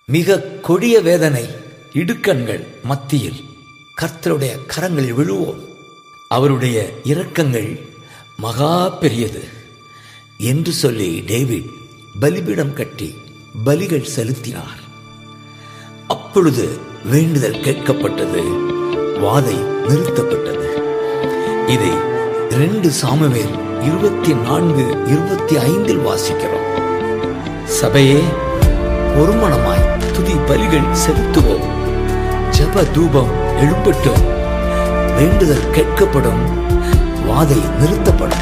மிக கொடிய வேதனை இடுக்கண்கள் மத்தியில் கர்த்தருடைய கரங்களில் விழுவோம். அவருடைய இரக்கங்கள் மகா பெரியது என்று சொல்லி டேவிட் பலிபீடம் கட்டி பலிகள் செலுத்தினார். அப்பொழுது வேண்டுதல் கேட்கப்பட்டது, வாதை நிறுத்தப்பட்டது. இதை 2 சாமுவேல் 24:25 வாசிக்கிறோம். சபையே, ஒருமனமாய் துதி பலிகள் செலுத்துவோம். ஜெப தூபம் எழுப்பட்டும். வேண்டுதல் கேட்கப்படும், வாதை நிறுத்தப்படும்.